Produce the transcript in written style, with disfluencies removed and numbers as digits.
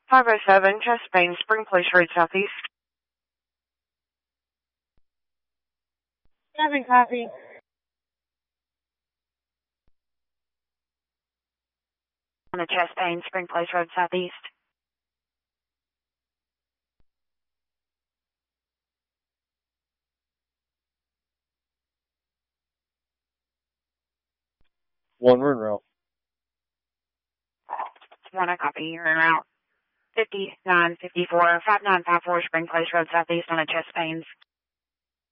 507, Chastain, Spring Place Road, Southeast. 7 copy. On the Chastain, Spring Place Road, Southeast. One, we're en route. 1, I copy. You're en route. 5954, 5954, Spring Place Road, Southeast on the Chastain.